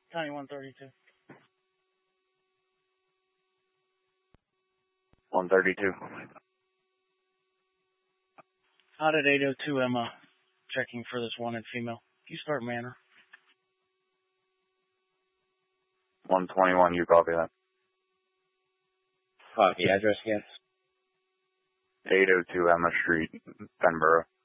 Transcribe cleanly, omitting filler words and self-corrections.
County 132. 132. Out at 802 Emma, checking for this wanted female. You start Manor. 121, you copy that. Copy. Address again? 802 Emma Street, Penboro.